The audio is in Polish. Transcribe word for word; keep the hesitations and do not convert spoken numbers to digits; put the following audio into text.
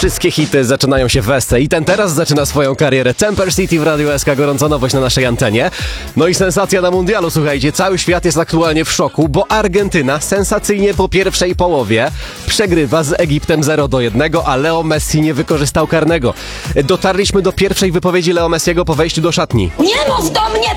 Wszystkie hity zaczynają się w Esce i ten teraz zaczyna swoją karierę. Temper City w Radiu S K, gorąca nowość na naszej antenie. No i sensacja na mundialu, słuchajcie, cały świat jest aktualnie w szoku, bo Argentyna sensacyjnie po pierwszej połowie przegrywa z Egiptem zero do jednego, a Leo Messi nie wykorzystał karnego. Dotarliśmy do pierwszej wypowiedzi Leo Messiego po wejściu do szatni. Nie mów do mnie